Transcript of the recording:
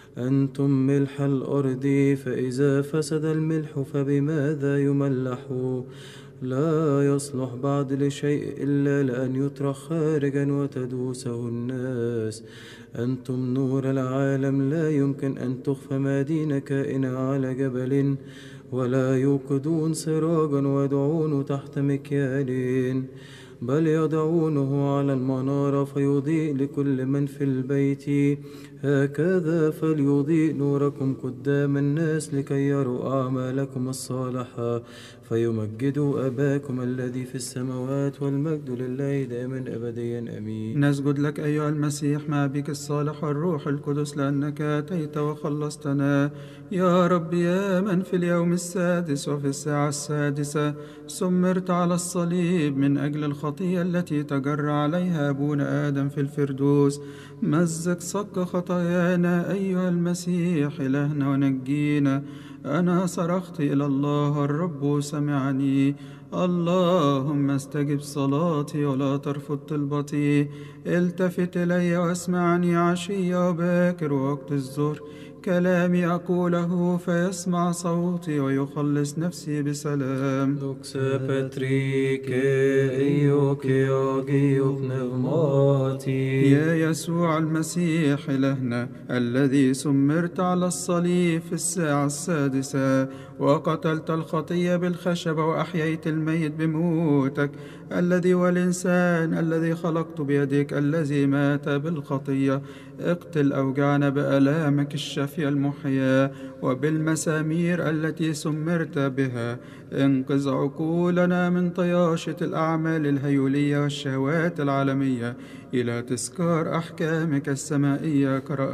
أنتم ملح الأرض، فإذا فسد الملح فبماذا يملح؟ لا يصلح بعد لشيء إلا لأن يطرح خارجا وتدوسه الناس. أنتم نور العالم، لا يمكن أن تخفى مدينة كائنة على جبل، ولا يوقدون سراجا ويضعونه تحت مكيال، بل يضعونه على المنارة فيضيء لكل من في البيت. هكذا فليضيء نوركم قدام الناس لكي يروا أعمالكم الصالحة فيمجدوا أباكم الذي في السماوات. والمجد لله دائما أبديا آمين. نسجد لك أيها المسيح مع بك الصالح والروح القدس، لأنك أتيت وخلصتنا يا رب، يا من في اليوم السادس وفي الساعة السادسة سمرت على الصليب من أجل الخطية التي تجرى عليها أبونا آدم في الفردوس. مزق صك خطايانا أيها المسيح إلهنا ونجينا. أنا صرخت إلى الله الرب سمعني، اللهم استجب صلاتي ولا ترفض طلبتي. التفت إلي واسمعني عشية وباكر ووقت الظهر، كلامي أقوله فيسمع صوتي ويخلص نفسي بسلام. Doxa Patrike Ioke Pneumati. يا يسوع المسيح إلهنا الذي سمرت على الصليب في الساعة السادسة وقتلت الخطية بالخشبة وأحييت الميت بموتك، الذي والإنسان الذي خلقت بيدك الذي مات بالخطية، اقتل أوجعنا بآلامك الشافية المحياة وبالمسامير التي سمرت بها. انقذ عقولنا من طياشة الأعمال الهيولية والشهوات العالمية إلى تذكار أحكامك السمائية.